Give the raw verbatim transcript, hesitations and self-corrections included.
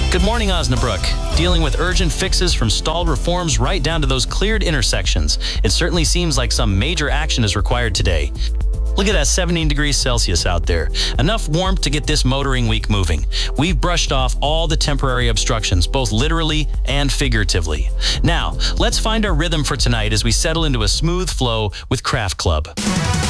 Good morning, Osnabrück. Dealing with urgent fixes from stalled reforms right down to those cleared intersections. It certainly seems like some major action is required today. Look at that seventeen degrees Celsius out there. Enough warmth to get this motoring week moving. We've brushed off all the temporary obstructions, both literally and figuratively. Now, let's find our rhythm for tonight as we settle into a smooth flow with Craft Club.